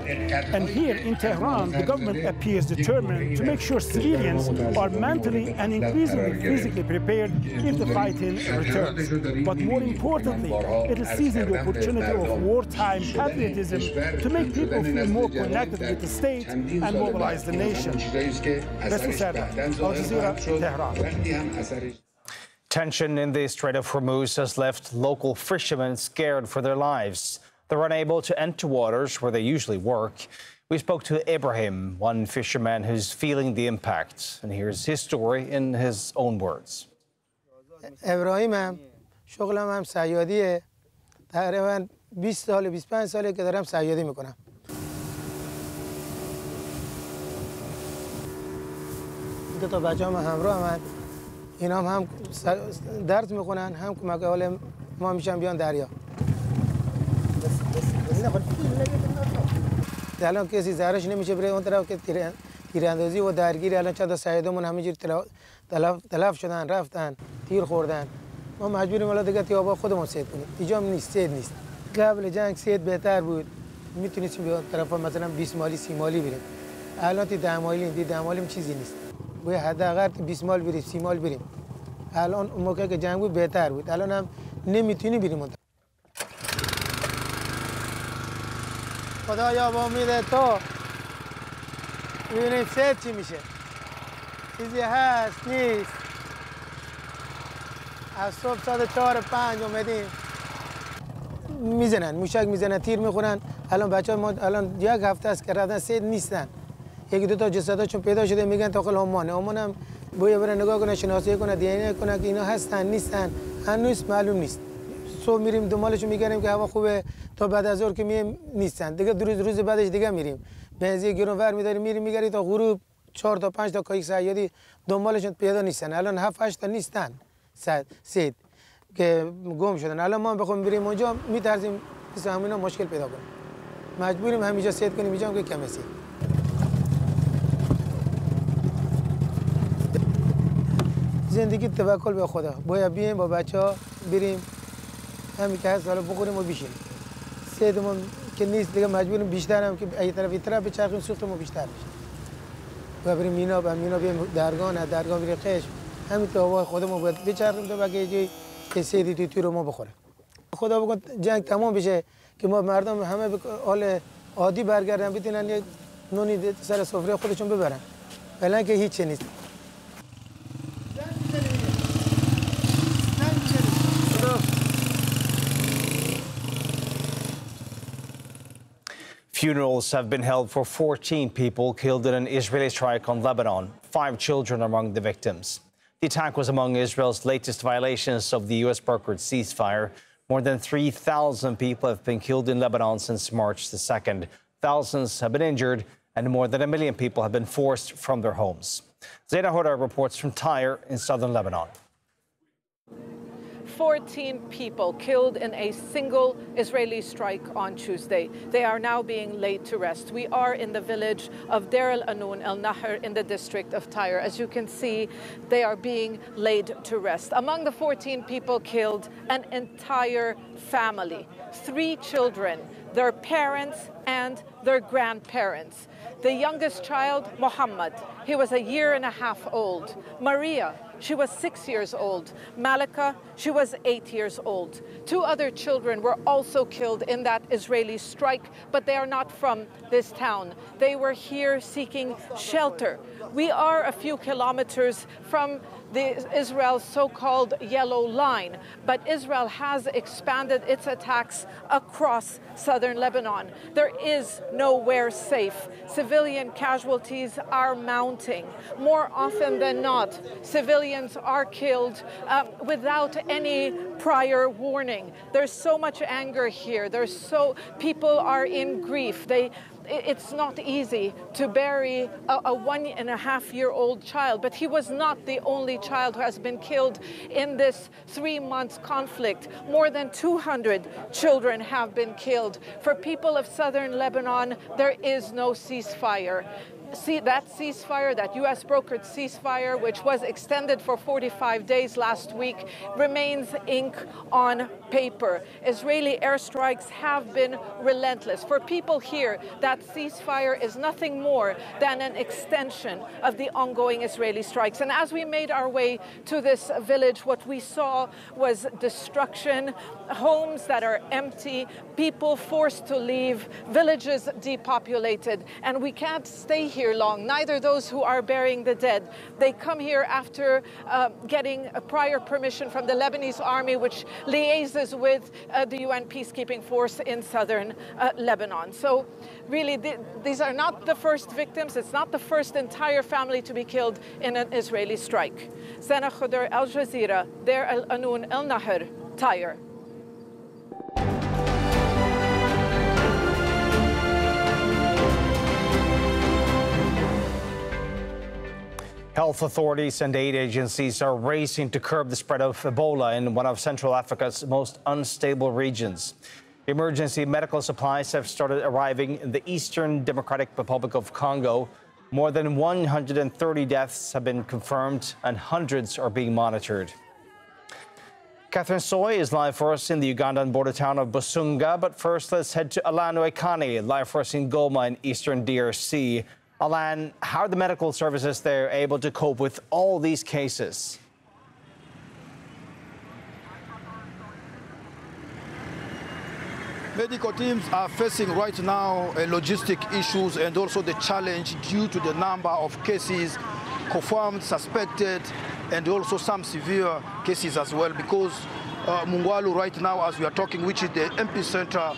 And here in Tehran, the government appears determined to make sure civilians are mentally and increasingly physically prepared if the fighting returns. But more importantly, it is seizing the opportunity of wartime patriotism to make people feel more connected with the state and mobilize the nation. Resul Sardar, Al Jazeera, Tehran. Tension in the Strait of Hormuz has left local fishermen scared for their lives. They're unable to enter waters where they usually work. We spoke to Ibrahim, one fisherman who's feeling the impact. And here's his story in his own words. Ibrahim, شغلم هم صیادیه. تقریبا 20 سال 25 ساله که دارم صیادی میکنم. دو تا بچه‌ام همراهم. اینا هم درس میخونن هم کمک حال ما میشن بیان دریا. الان کسی زهرش نمیشه بره اون طرف که تیراندازی و درگیری الان چند تا صیادمون همینجوری تلف شدن رفتن تیر خوردن. ما مجبوریم الان دیگه تیابا خودمون صید کنیم. اینجا نیست صید نیست. قبل جنگ صید بهتر بود. میتونیم به طرفا مثلا 20 مالی 30 مالی بریم. الان 10 مالی چیزی نیست. باید حداقل 20 مال بریم 30 مال بریم. الان اون موقع که جنگ بود بهتر بود. الان هم نمیتونی بریم اون. خدایا با امید تو ببینیم صید چی میشه. چیزی هست نیست. از صبح ساعت 4 5 اومدیم. میزنن موشک میزنن تیر میخورن. الان بچه‌ها ما الان یک هفته است که رفتن صید نیستن. یکی دو تا جسداشون پیدا شده میگن داخل عمان. عمان هم باید برن نگاه کنه شناسایی کنه دی ان ای کنه که اینا هستن نیستن هنوز معلوم نیست. صبح میریم دنبالشون میگردیم که هوا خوبه تا بعد از ظهر که میایم نیستن. دیگه روز بعدش دیگه میریم. بنزین گرونور میداریم میریم میگردیم تا غروب 4 تا 5 تا کایک صیادی دنبالشون پیدا نیستن. الان 7 8 تا نیستن. صید که گم شدن. الان ما بخوام بریم اونجا میترسیم که همینا مشکل پیدا کنیم. مجبوریم همینجا صید کنیم اینجا که کم است. زندگی توکل به خدا. باید بیایم با بچه‌ها بریم همین که هست حالا بخوریم و بشینیم. صیدمون که نیست دیگه مجبوریم بیشتر هم که این طرف بچرخیم سوختمون بیشتر میشه. باید بریم مینا بریم درگاه بریم قش. همین تو هوای خودمون باید بچرخیم تا بگه جای که صیدی توی رو ما بخوره. خدا بکن جنگ تمام بشه که ما مردم همه به حال عادی برگردن بتونن یک نونی سر سفره خودشون ببرن. الان که هیچ نیست. Funerals have been held for 14 people killed in an Israeli strike on Lebanon. 5 children among the victims. The attack was among Israel's latest violations of the U.S.-brokered ceasefire. More than 3,000 people have been killed in Lebanon since March the 2nd. Thousands have been injured, and more than 1 million people have been forced from their homes. Zaina Hodar reports from Tyre in southern Lebanon. 14 people killed in a single Israeli strike on Tuesday. They are now being laid to rest. We are in the village of Deir el-Anoun el-Nahr in the district of Tyre. As you can see, they are being laid to rest. Among the 14 people killed, an entire family, 3 children, their parents and their grandparents. The youngest child, Mohammed, he was 1.5 years old. Maria, she was 6 years old. Malika, she was 8 years old. 2 other children were also killed in that Israeli strike, but they are not from this town. They were here seeking shelter. We are a few kilometers from Israel's so-called yellow line, but Israel has expanded its attacks across southern Lebanon. There is nowhere safe. Civilian casualties are mounting. More often than not, civilians are killed without any prior warning. There's so much anger here. People are in grief. It's not easy to bury a 1.5-year-old child, but he was not the only child who has been killed in this 3-month conflict. More than 200 children have been killed. For people of southern Lebanon, there is no ceasefire. See, that ceasefire, that U.S.-brokered ceasefire, which was extended for 45 days last week, remains in ink on paper. Israeli airstrikes have been relentless. For people here, that ceasefire is nothing more than an extension of the ongoing Israeli strikes. And as we made our way to this village, what we saw was destruction, homes that are empty, people forced to leave, villages depopulated. And we can't stay here long, neither those who are burying the dead. They come here after getting a prior permission from the Lebanese army, which liaises with the UN peacekeeping force in southern Lebanon. So really, these are not the first victims. It's not the first entire family to be killed in an Israeli strike. Sana Khudur, Al Jazeera, Deir al-Anoun, El Nahr, Tyre. Health authorities and aid agencies are racing to curb the spread of Ebola in one of Central Africa's most unstable regions. Emergency medical supplies have started arriving in the Eastern Democratic Republic of Congo. More than 130 deaths have been confirmed and hundreds are being monitored. Catherine Soy is live for us in the Ugandan border town of Busunga. But first, let's head to Alan Waikani, live for us in Goma in eastern DRC. Alan, how are the medical services there able to cope with all these cases? Medical teams are facing right now logistic issues and also the challenge due to the number of cases confirmed, suspected, and also some severe cases as well, because Mungwalu right now, as we are talking, which is the epicenter,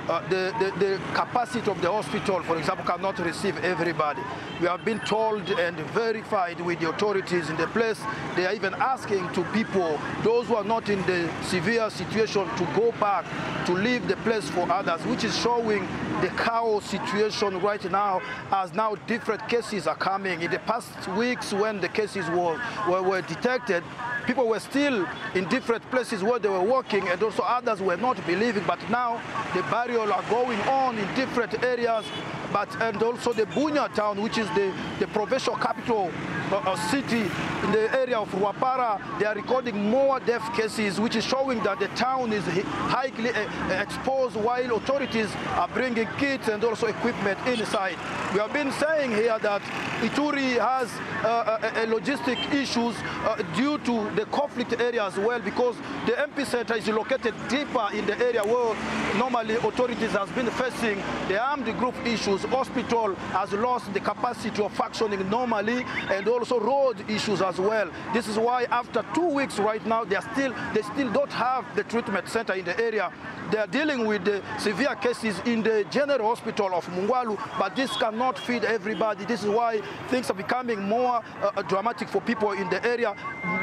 the capacity of the hospital, for example, cannot receive everybody. We have been told and verified with the authorities in the place. They are even asking to people, those who are not in the severe situation, to go back, to leave the place for others, which is showing the chaos situation right now, as now different cases are coming. In the past weeks, when the cases were detected, people were still in different places where they were working, and also others were not believing. But now the barriers are going on in different areas, and also the Bunia town, which is the provincial capital city in the area of Rwapara, they are recording more death cases, which is showing that the town is highly exposed, while authorities are bringing kits and also equipment inside. We have been saying here that Ituri has logistic issues due to the conflict area as well, because the epicenter is located deeper in the area where normally authorities has been facing the armed group issues. Hospital has lost the capacity of functioning normally, and also road issues as well. This is why after 2 weeks right now, they still don't have the treatment center in the area. They are dealing with the severe cases in the general hospital of Mungwalu, but this cannot feed everybody. This is why things are becoming more dramatic for people in the area.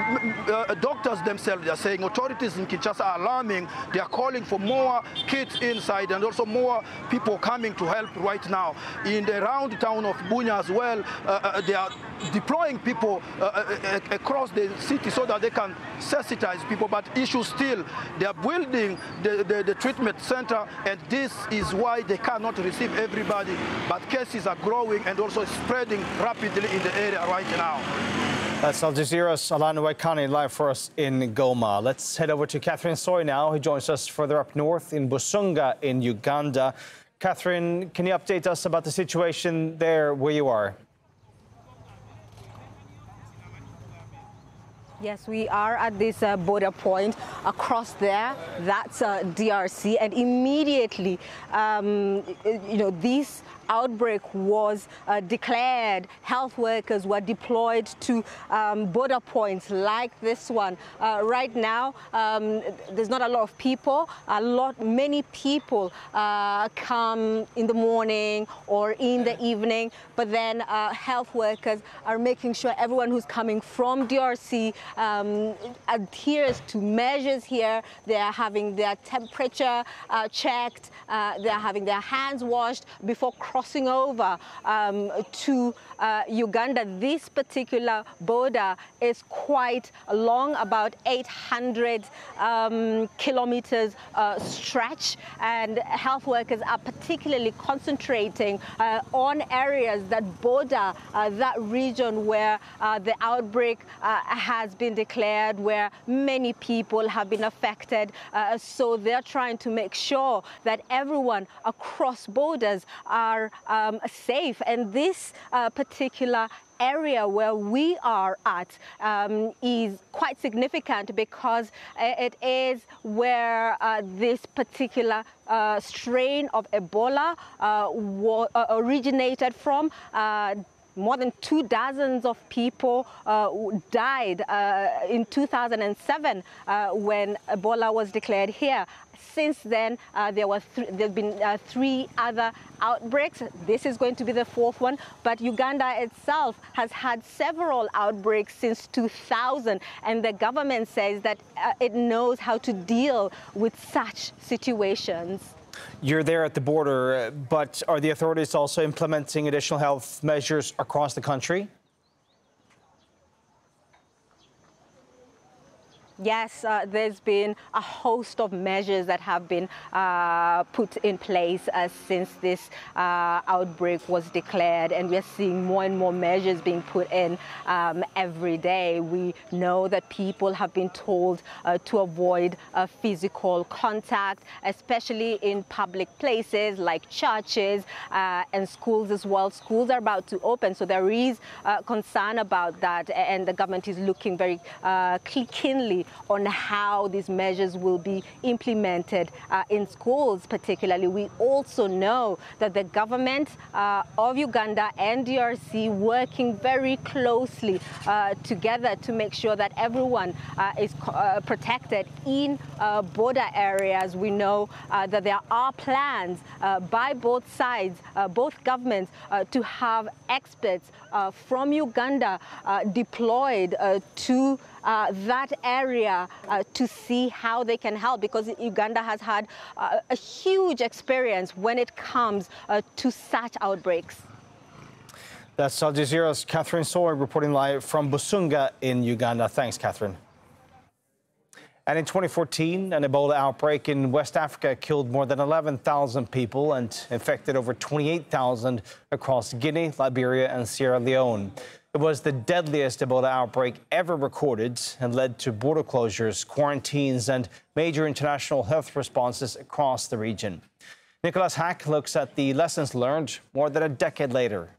Doctors themselves, they are saying authorities in Kinshasa are alarming. They are calling for more kits inside and also more people coming to help right now. In the round town of Bunia as well, they are deploying people across the city so that they can sensitize people, but issue still, they are building the treatment center, and this is why they cannot receive everybody, but cases are growing and also spreading rapidly in the area right now. That's Al Jazeera's Alan Waikani live for us in Goma. Let's head over to Catherine Soy now, who joins us further up north in Busunga in Uganda. Catherine, can you update us about the situation there where you are? Yes, we are at this border point across there. That's DRC, and immediately, this outbreak was declared. Health workers were deployed to border points like this one. Right now, there's not a lot of people. Many people come in the morning or in the evening, but then health workers are making sure everyone who's coming from DRC adheres to measures here. They are having their temperature checked. They are having their hands washed before crossing crossing over to Uganda. This particular border is quite long, about 800 kilometers stretch, and health workers are particularly concentrating on areas that border that region where the outbreak has been declared, where many people have been affected. So they're trying to make sure that everyone across borders are safe. And this particular area where we are at is quite significant because it is where this particular strain of Ebola originated from. More than 24 of people died in 2007 when Ebola was declared here. Since then, there have been 3 other outbreaks. This is going to be the 4th one, but Uganda itself has had several outbreaks since 2000, and the government says that it knows how to deal with such situations. You're there at the border, but are the authorities also implementing additional health measures across the country? Yes, there's been a host of measures that have been put in place since this outbreak was declared, and we're seeing more and more measures being put in every day. We know that people have been told to avoid physical contact, especially in public places like churches and schools as well. Schools are about to open, so there is concern about that, and the government is looking very keenly on how these measures will be implemented in schools particularly. We also know that the government of Uganda and DRC working very closely together to make sure that everyone is protected in border areas. We know that there are plans by both sides, both governments, to have experts from Uganda deployed to that area to see how they can help, because Uganda has had a huge experience when it comes to such outbreaks. That's Al Jazeera's Catherine Soy reporting live from Busunga in Uganda. Thanks, Catherine. And in 2014, an Ebola outbreak in West Africa killed more than 11,000 people and infected over 28,000 across Guinea, Liberia, and Sierra Leone. It was the deadliest Ebola outbreak ever recorded and led to border closures, quarantines, and major international health responses across the region. Nicholas Hack looks at the lessons learned more than a decade later.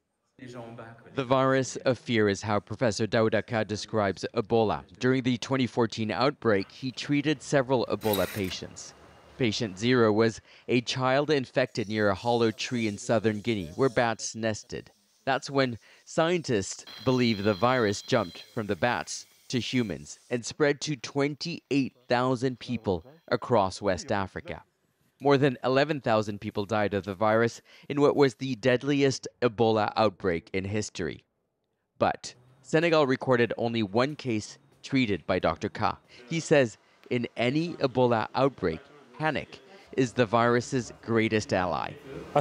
The virus of fear is how Professor Dauda Ka describes Ebola. During the 2014 outbreak, he treated several Ebola patients. Patient 0 was a child infected near a hollow tree in southern Guinea where bats nested. That's when scientists believe the virus jumped from the bats to humans and spread to 28,000 people across West Africa. More than 11,000 people died of the virus in what was the deadliest Ebola outbreak in history. But Senegal recorded only 1 case treated by Dr. Ka. He says in any Ebola outbreak, panic is the virus's greatest ally.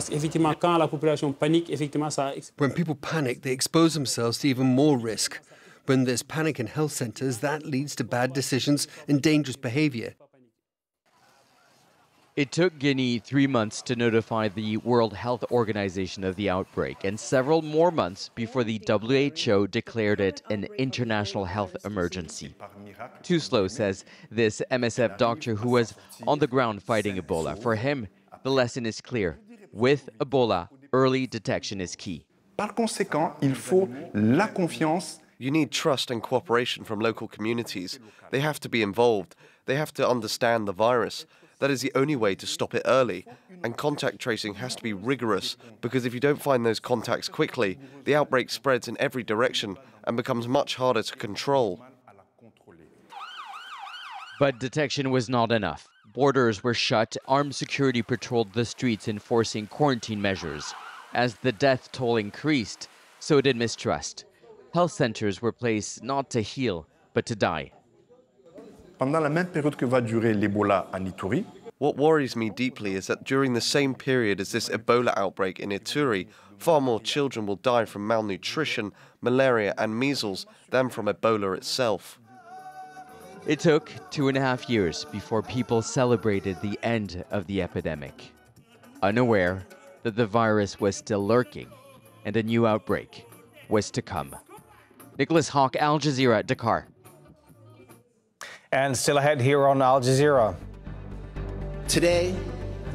When people panic, they expose themselves to even more risk. When there's panic in health centers, that leads to bad decisions and dangerous behavior. It took Guinea 3 months to notify the World Health Organization of the outbreak, and several more months before the WHO declared it an international health emergency. Touslo says this MSF doctor who was on the ground fighting Ebola. For him, the lesson is clear. With Ebola, early detection is key. Par conséquent, il faut la confiance. You need trust and cooperation from local communities. They have to be involved. They have to understand the virus. That is the only way to stop it early. And contact tracing has to be rigorous, because if you don't find those contacts quickly, the outbreak spreads in every direction and becomes much harder to control. But detection was not enough. Borders were shut, armed security patrolled the streets enforcing quarantine measures. As the death toll increased, so did mistrust. Health centers were placed not to heal, but to die. Pendant la même période que va durer l'Ebola en Ituri, What worries me deeply is that during the same period as this Ebola outbreak in Ituri, far more children will die from malnutrition, malaria and measles than from Ebola itself. It took 2.5 years before people celebrated the end of the epidemic, unaware that the virus was still lurking and a new outbreak was to come. Nicholas Hawk, Al Jazeera, Dakar. And still ahead here on Al Jazeera. Today,